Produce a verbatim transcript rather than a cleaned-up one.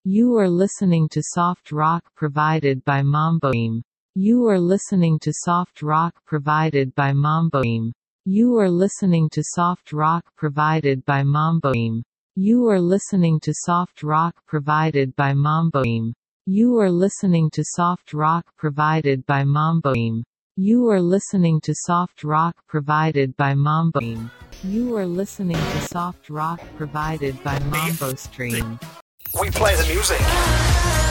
You are listening to soft rock provided by Mamboim. You are listening to soft rock provided by Mamboim. You are listening to soft rock provided by Mamboim. You are listening to soft rock provided by Mamboim. You are listening to soft rock provided by Mamboim. You are listening to soft rock provided by Mamboim. You are listening to soft rock provided by Mambo Stream. We play the music.